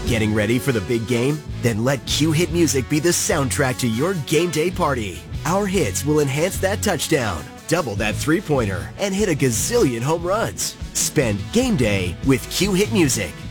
Getting ready for the big game? Then let Q Hit Music be the soundtrack to your game day party. Our hits will enhance that touchdown, double that three-pointer, and hit a gazillion home runs. Spend game day with Q Hit Music.